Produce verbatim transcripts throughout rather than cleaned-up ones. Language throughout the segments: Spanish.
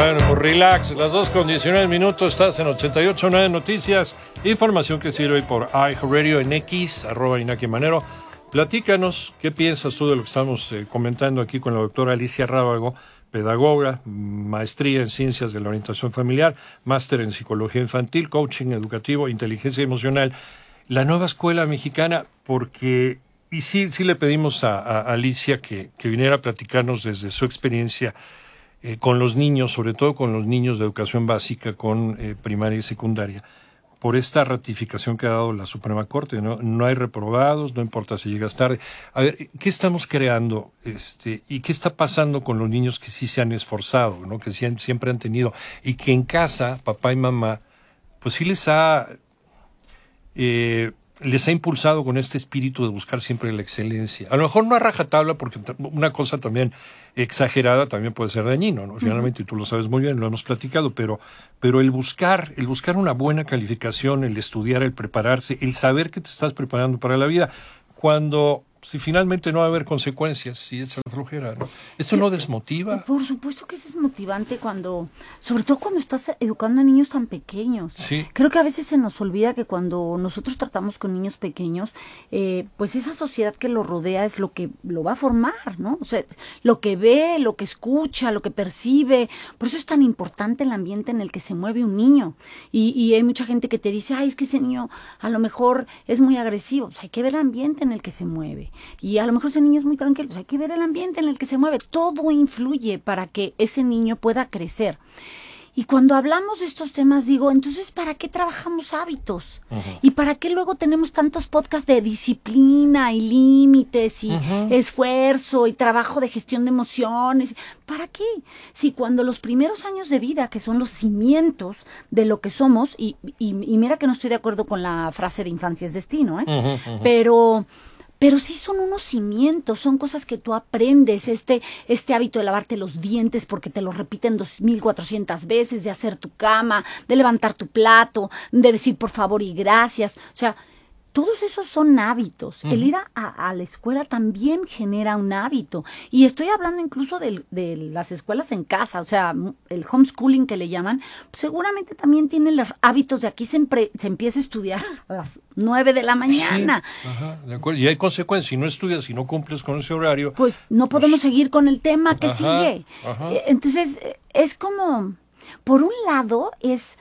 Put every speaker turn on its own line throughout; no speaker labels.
Bueno, pues relax, las dos con diecinueve minutos, estás en ochenta y ocho punto nueve Noticias, información que sirve hoy por iHeartRadio en X, arroba Inaki Manero. Platícanos, ¿qué piensas tú de lo que estamos eh, comentando aquí con la doctora Alicia Rábago, pedagoga, maestría en ciencias de la orientación familiar, máster en psicología infantil, coaching educativo, inteligencia emocional, la nueva escuela mexicana? Porque, y sí, sí le pedimos a, a Alicia que, que viniera a platicarnos desde su experiencia Eh, con los niños, sobre todo con los niños de educación básica, con eh, primaria y secundaria, por esta ratificación que ha dado la Suprema Corte, ¿no? No hay reprobados, no importa si llegas tarde. A ver, ¿qué estamos creando este, y qué está pasando con los niños que sí se han esforzado, ¿no? Que sí han, siempre han tenido, y que en casa, papá y mamá, pues sí les ha... Eh, les ha impulsado con este espíritu de buscar siempre la excelencia. A lo mejor no a rajatabla, porque una cosa también exagerada también puede ser dañino, ¿no? Finalmente, uh-huh. Tú lo sabes muy bien, lo hemos platicado, pero, pero el buscar, el buscar una buena calificación, el estudiar, el prepararse, el saber que te estás preparando para la vida, cuando si finalmente no va a haber consecuencias, si es la flojera, ¿no? ¿Esto no desmotiva?
Por supuesto que es desmotivante cuando, sobre todo cuando estás educando a niños tan pequeños.
Sí.
Creo que a veces se nos olvida que cuando nosotros tratamos con niños pequeños, eh, pues esa sociedad que lo rodea es lo que lo va a formar, ¿no? O sea, lo que ve, lo que escucha, lo que percibe. Por eso es tan importante el ambiente en el que se mueve un niño. Y, y hay mucha gente que te dice, ay, es que ese niño a lo mejor es muy agresivo. Pues hay que ver el ambiente en el que se mueve. Y a lo mejor ese niño es muy tranquilo, pues hay que ver el ambiente en el que se mueve. Todo influye para que ese niño pueda crecer. Y cuando hablamos de estos temas, digo, entonces, ¿para qué trabajamos hábitos? Uh-huh. ¿Y para qué luego tenemos tantos podcasts de disciplina y límites y uh-huh. esfuerzo y trabajo de gestión de emociones? ¿Para qué? Si cuando los primeros años de vida, que son los cimientos de lo que somos, y, y, y mira que no estoy de acuerdo con la frase de infancia es destino, ¿eh? Uh-huh, uh-huh. Pero... Pero sí son unos cimientos, son cosas que tú aprendes, este, este hábito de lavarte los dientes porque te lo repiten dos mil cuatrocientas veces, de hacer tu cama, de levantar tu plato, de decir por favor y gracias. O sea, todos esos son hábitos. Uh-huh. El ir a, a, a la escuela también genera un hábito. Y estoy hablando incluso de, de las escuelas en casa, o sea, el homeschooling que le llaman, seguramente también tiene los hábitos de aquí se, empre, se empieza a estudiar a las nueve de la mañana.
Sí. Ajá, de acuerdo. Y hay consecuencias. Si no estudias, si no cumples con ese horario,
pues no podemos pues... seguir con el tema que
ajá,
sigue.
Ajá.
Entonces, es como, por un lado, es,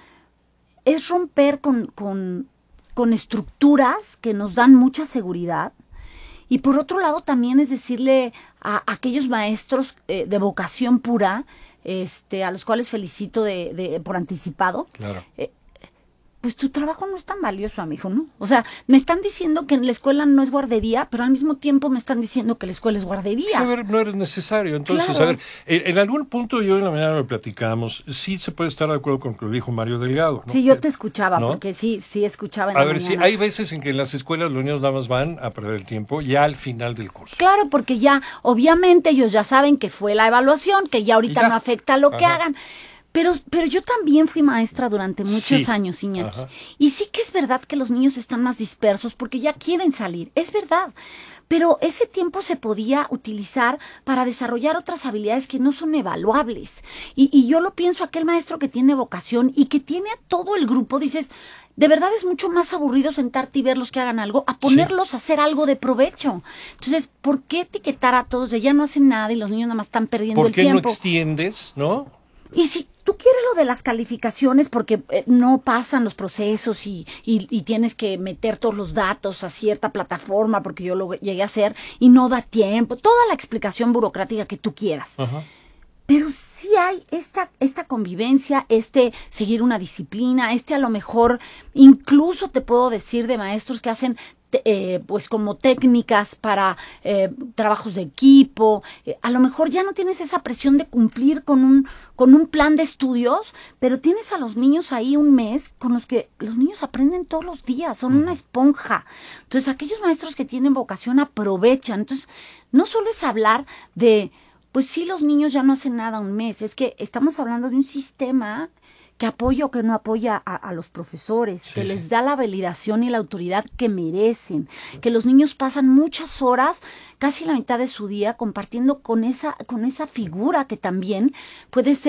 es romper con... con con estructuras que nos dan mucha seguridad, y por otro lado también es decirle a, a aquellos maestros eh, de vocación pura, este, a los cuales felicito de, de por anticipado,
claro.
eh, pues tu trabajo no es tan valioso, amigo, ¿no? O sea, me están diciendo que la escuela no es guardería, pero al mismo tiempo me están diciendo que la escuela es guardería.
A ver, no eres necesario. Entonces, claro. A ver, en, en algún punto yo en la mañana lo platicamos, sí se puede estar de acuerdo con lo que dijo Mario Delgado, ¿no?
Sí, yo te escuchaba,
¿no?
porque sí, sí escuchaba en
a
la
ver,
mañana.
Sí, hay veces en que en las escuelas los niños nada más van a perder el tiempo ya al final del curso.
Claro, porque ya, obviamente, ellos ya saben que fue la evaluación, que ya ahorita ya. no afecta lo Ajá. que hagan. Pero, pero yo también fui maestra durante muchos sí. años, Iñaki. Ajá. Y sí que es verdad que los niños están más dispersos porque ya quieren salir, es verdad. Pero ese tiempo se podía utilizar para desarrollar otras habilidades que no son evaluables. Y, y yo lo pienso, aquel maestro que tiene vocación y que tiene a todo el grupo, dices, de verdad es mucho más aburrido sentarte y verlos que hagan algo, a ponerlos sí. a hacer algo de provecho. Entonces, ¿por qué etiquetar a todos de ya no hacen nada y los niños nada más están perdiendo el tiempo?
¿Por qué no extiendes, no?
Y si tú quieres lo de las calificaciones porque eh, no pasan los procesos y, y, y tienes que meter todos los datos a cierta plataforma porque yo lo llegué a hacer y no da tiempo, toda la explicación burocrática que tú quieras. Ajá. Pero sí hay esta, esta convivencia, este seguir una disciplina, este a lo mejor, incluso te puedo decir de maestros que hacen Eh, pues como técnicas para eh, trabajos de equipo, eh, a lo mejor ya no tienes esa presión de cumplir con un con un plan de estudios, pero tienes a los niños ahí un mes con los que los niños aprenden todos los días, son una esponja. Entonces aquellos maestros que tienen vocación aprovechan. Entonces no solo es hablar de, pues sí, los niños ya no hacen nada un mes, es que estamos hablando de un sistema que apoya o que no apoya a, a los profesores, sí, que sí. les da la validación y la autoridad que merecen, que los niños pasan muchas horas, casi la mitad de su día, compartiendo con esa, con esa figura que también puede ser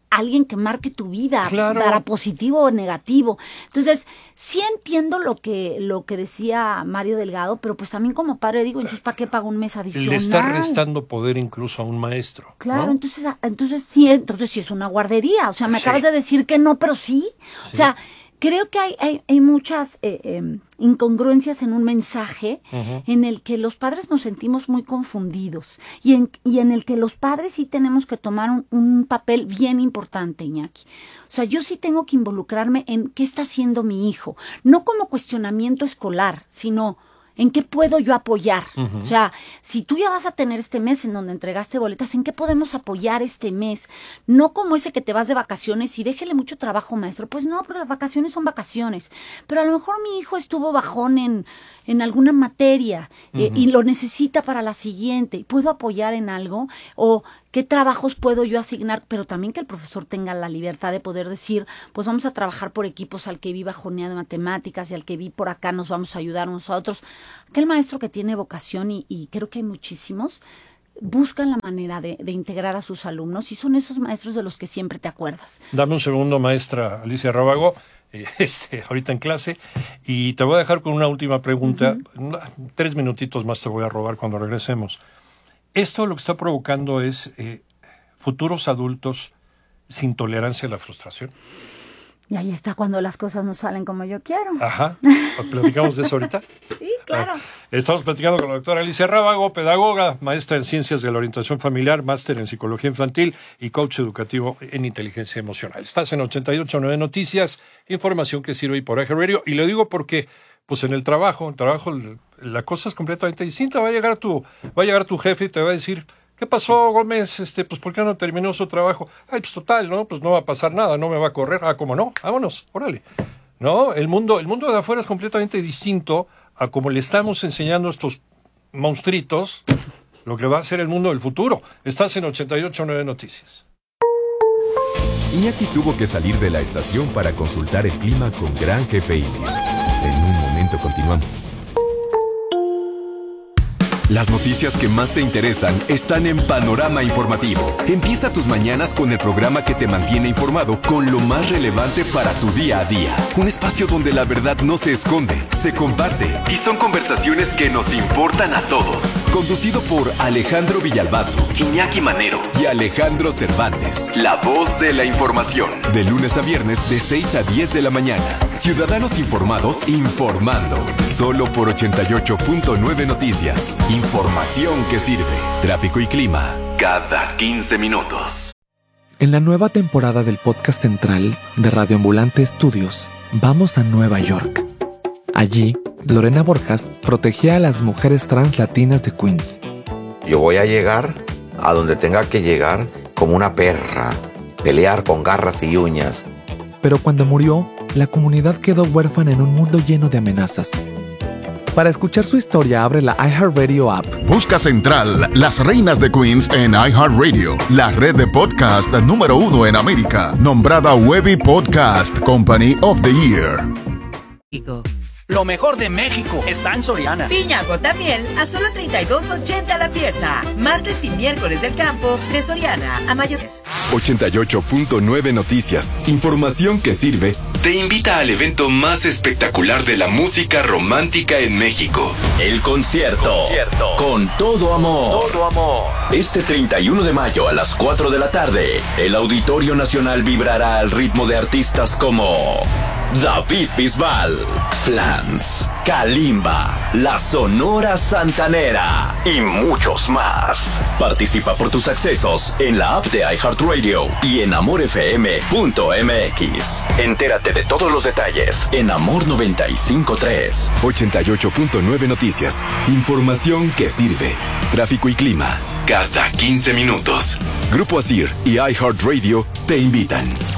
alguien que marque tu vida,
claro.
para positivo o negativo. Entonces, sí entiendo lo que lo que decía Mario Delgado, pero pues también como padre digo, entonces ¿para qué pago un mes adicional?
Le está restando poder incluso a un maestro.
Claro,
¿no?
entonces, entonces sí, entonces sí es una guardería. O sea, me
Sí.
acabas de decir que no, pero sí.
Sí.
O sea, creo que hay, hay, hay muchas eh, eh, incongruencias en un mensaje uh-huh. en el que los padres nos sentimos muy confundidos y en, y en el que los padres sí tenemos que tomar un, un papel bien importante, Iñaki. O sea, yo sí tengo que involucrarme en qué está haciendo mi hijo, no como cuestionamiento escolar, sino ¿en qué puedo yo apoyar? Uh-huh. O sea, si tú ya vas a tener este mes en donde entregaste boletas, ¿en qué podemos apoyar este mes? No como ese que te vas de vacaciones y déjele mucho trabajo, maestro. Pues no, pero las vacaciones son vacaciones. Pero a lo mejor mi hijo estuvo bajón en, en alguna materia uh-huh. eh, y lo necesita para la siguiente. ¿Puedo apoyar en algo? O ¿qué trabajos puedo yo asignar? Pero también que el profesor tenga la libertad de poder decir, pues vamos a trabajar por equipos, al que vi bajoneado en matemáticas y al que vi por acá nos vamos a ayudar unos a otros. Aquel maestro que tiene vocación, y, y creo que hay muchísimos, buscan la manera de, de integrar a sus alumnos y son esos maestros de los que siempre te acuerdas.
Dame un segundo, maestra Alicia Rábago, eh, este, ahorita en clase, y te voy a dejar con una última pregunta. Uh-huh. Tres minutitos más te voy a robar cuando regresemos. Esto lo que está provocando es eh, futuros adultos sin tolerancia a la frustración.
Y ahí está cuando las cosas no salen como yo quiero.
Ajá. ¿Platicamos de eso ahorita?
Sí, claro.
Ah, estamos platicando con la doctora Alicia Rábago, pedagoga, maestra en Ciencias de la Orientación Familiar, máster en Psicología Infantil y coach educativo en Inteligencia Emocional. Estás en ochenta y ocho punto nueve Noticias, información que sirve por iHeartRadio. Y lo digo porque, pues en el trabajo, en el trabajo la cosa es completamente distinta. Va a llegar tu, va a llegar tu jefe y te va a decir... ¿Qué pasó, Gómez? Este, pues, ¿por qué no terminó su trabajo? Ay, pues, total, ¿no? Pues no va a pasar nada, no me va a correr. Ah, ¿cómo no? Vámonos, órale. ¿No? El mundo, el mundo de afuera es completamente distinto a como le estamos enseñando a estos monstruitos lo que va a ser el mundo del futuro. Estás en ochenta y ocho punto nueve Noticias.
Iñaki tuvo que salir de la estación para consultar el clima con Gran Jefe Indio. En un momento continuamos. Las noticias que más te interesan están en Panorama Informativo. Empieza tus mañanas con el programa que te mantiene informado con lo más relevante para tu día a día. Un espacio donde la verdad no se esconde, se comparte y son conversaciones que nos importan a todos. Conducido por Alejandro Villalbazo, Iñaki Manero y Alejandro Cervantes. La voz de la información. De lunes a viernes de seis a diez de la mañana. Ciudadanos informados informando. Solo por ochenta y ocho punto nueve Noticias. Información que sirve. Tráfico y clima cada quince minutos.
En la nueva temporada del podcast central de Radio Ambulante Estudios, vamos a Nueva York. Allí, Lorena Borjas protegía a las mujeres trans latinas de Queens.
Yo voy a llegar a donde tenga que llegar como una perra, pelear con garras y uñas.
Pero cuando murió, la comunidad quedó huérfana en un mundo lleno de amenazas. Para escuchar su historia, abre la iHeartRadio app.
Busca Central, las reinas de Queens en iHeartRadio, la red de podcast número uno en América, nombrada Webby Podcast Company of the Year.
Lo mejor de México está en Soriana.
Piña gota miel a solo treinta y dos ochenta la pieza. Martes y miércoles del campo de Soriana a mayores.
ochenta y ocho punto nueve Noticias. Información que sirve. Te invita al evento más espectacular de la música romántica en México. El concierto. concierto. Con todo amor. Todo amor. Este treinta y uno de mayo a las cuatro de la tarde, el Auditorio Nacional vibrará al ritmo de artistas como David Bisbal, Flans, Kalimba, La Sonora Santanera y muchos más. Participa por tus accesos en la app de iHeartRadio y en amor f m punto m x. Entérate de todos los detalles en Amor noventa y cinco punto tres. ochenta y ocho punto nueve Noticias. Información que sirve. Tráfico y clima cada quince minutos. Grupo Asir y iHeartRadio te invitan.